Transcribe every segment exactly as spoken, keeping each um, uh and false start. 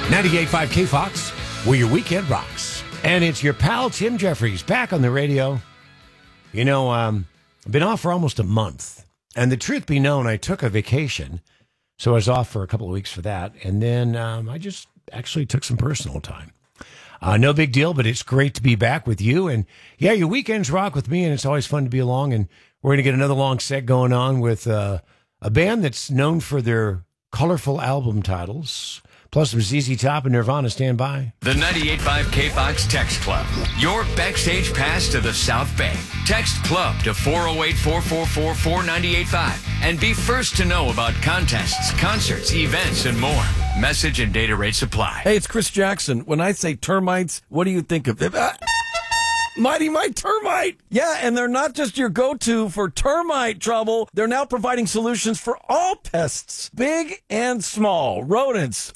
ninety-eight point five K Fox, where your weekend rocks. And it's your pal, Tim Jeffries, back on the radio. You know, um, I've been off for almost a month. And the truth be known, I took a vacation. So I was off for a couple of weeks for that. And then um, I just actually took some personal time. Uh, no big deal, but it's great to be back with you. And yeah, your weekends rock with me, and it's always fun to be along. And we're going to get another long set going on with uh, a band that's known for their colorful album titles. Plus some Z Z Top and Nirvana. Stand by. The ninety-eight point five K Fox Text Club. Your backstage pass to the South Bay. Text Club to four oh eight, four four four, four nine eight five. And be first to know about contests, concerts, events, and more. Message and data rate supply. Hey, it's Chris Jackson. When I say termites, what do you think of? Uh, Mighty Mite Termite. Yeah, and they're not just your go-to for termite trouble. They're now providing solutions for all pests, big and small, rodents,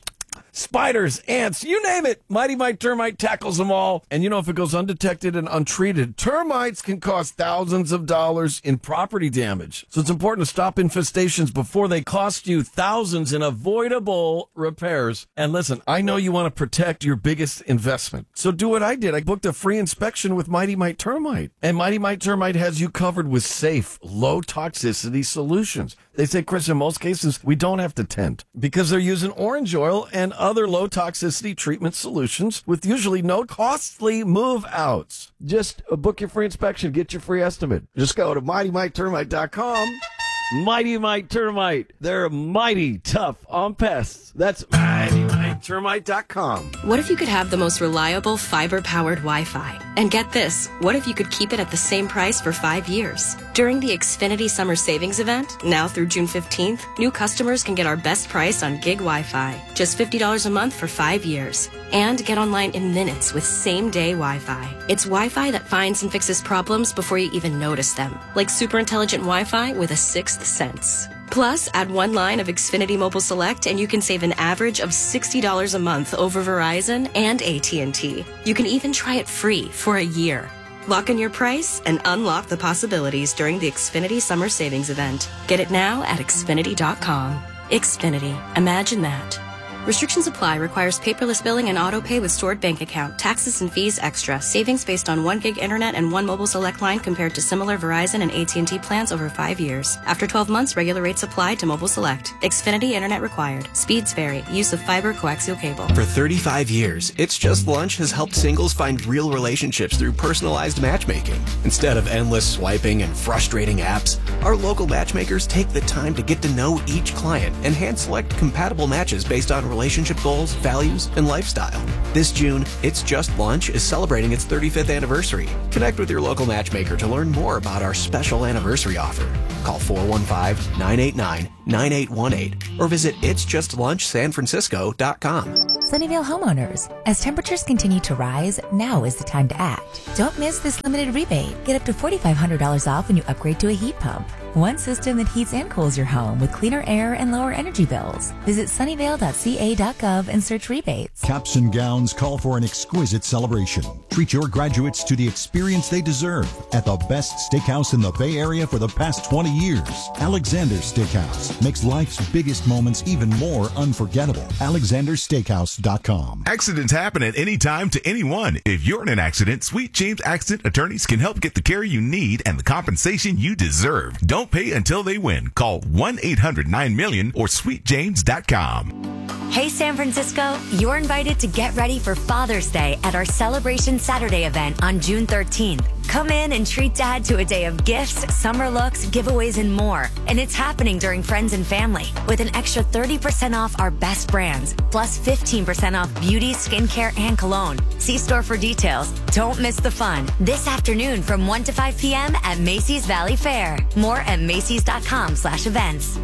spiders, ants, you name it. Mighty Mite Termite tackles them all. And you know, if it goes undetected and untreated, termites can cause thousands of dollars in property damage. So it's important to stop infestations before they cost you thousands in avoidable repairs. And listen, I know you want to protect your biggest investment. So do what I did. I booked a free inspection with Mighty Mite Termite. And Mighty Mite Termite has you covered with safe, low-toxicity solutions. They say, Chris, in most cases, we don't have to tent because they're using orange oil and other low-toxicity treatment solutions with usually no costly move-outs. Just book your free inspection. Get your free estimate. Just go to mighty mite termite dot com. Mighty Mite Termite. They're mighty tough on pests. That's mighty mite termite dot com. What if you could have the most reliable fiber-powered Wi-Fi? And get this, what if you could keep it at the same price for five years? During the Xfinity Summer Savings Event, now through June fifteenth, new customers can get our best price on gig Wi-Fi. Just fifty dollars a month for five years. And get online in minutes with same-day Wi-Fi. It's Wi-Fi that finds and fixes problems before you even notice them. Like super intelligent Wi-Fi with a sixth sense. Plus, add one line of Xfinity Mobile Select and you can save an average of sixty dollars a month over Verizon and A T and T. You can even try it free for a year. Lock in your price and unlock the possibilities during the Xfinity Summer Savings Event. Get it now at Xfinity dot com. Xfinity. Imagine that. Restrictions apply. Requires paperless billing and auto pay with stored bank account. Taxes and fees extra. Savings based on one gig internet and one mobile select line compared to similar Verizon and A T and T plans over five years. After twelve months, regular rates apply to mobile select. Xfinity internet required. Speeds vary. Use of fiber coaxial cable. For thirty-five years, It's Just Lunch has helped singles find real relationships through personalized matchmaking. Instead of endless swiping and frustrating apps, our local matchmakers take the time to get to know each client and hand-select compatible matches based on relationship goals, values, and lifestyle. This June, It's Just Lunch is celebrating its thirty-fifth anniversary. Connect with your local matchmaker to learn more about our special anniversary offer. Call four one five, nine eight nine, nine eight one eight or visit its just lunch san francisco dot com. Sunnyvale homeowners, as temperatures continue to rise, now is the time to act. Don't miss this limited rebate. Get up to four thousand five hundred dollars off when you upgrade to a heat pump. One system that heats and cools your home with cleaner air and lower energy bills. Visit sunnyvale dot c a dot gov and search rebates. Caps and Gowns call for an exquisite celebration. Treat your graduates to the experience they deserve at the best steakhouse in the Bay Area for the past twenty years. Alexander Steakhouse makes life's biggest moments even more unforgettable. alexander steakhouse dot com. Accidents happen at any time to anyone. If you're in an accident, Sweet James Accident Attorneys can help get the care you need and the compensation you deserve. Don't pay until they win. Call one eight hundred nine million or sweet james dot com. Hey San Francisco, you're invited to get ready for Father's Day at our Celebration Saturday event on June thirteenth. Come in and treat Dad to a day of gifts, summer looks, giveaways, and more. And it's happening during Friends and Family with an extra thirty percent off our best brands, plus fifteen percent off beauty, skincare, and cologne. See store for details. Don't miss the fun. This afternoon from one to five p.m. at Macy's Valley Fair. More at macys dot com slash events.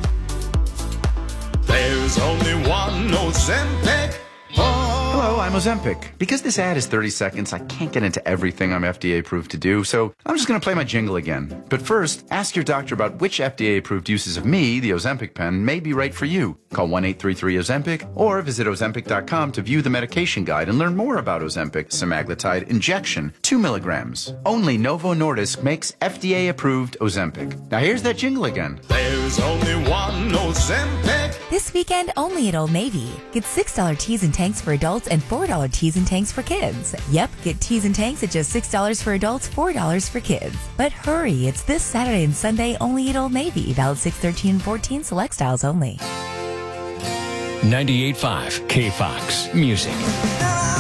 There's only one Ozempic. Hello, I'm Ozempic. Because this ad is thirty seconds, I can't get into everything I'm F D A approved to do, so I'm just going to play my jingle again. But first, ask your doctor about which F D A approved uses of me, the Ozempic pen, may be right for you. Call one eight three three Ozempic or visit ozempic dot com to view the medication guide and learn more about Ozempic semaglutide injection, two milligrams. Only Novo Nordisk makes F D A approved Ozempic. Now here's that jingle again. There's only one Ozempic. This weekend, only at Old Navy. Get six dollars tees and tanks for adults and four dollars tees and tanks for kids. Yep, get tees and tanks at just six dollars for adults, four dollars for kids. But hurry, it's this Saturday and Sunday only at Old Navy. Valid six thirteen fourteen, select styles only. ninety-eight point five K Fox Music.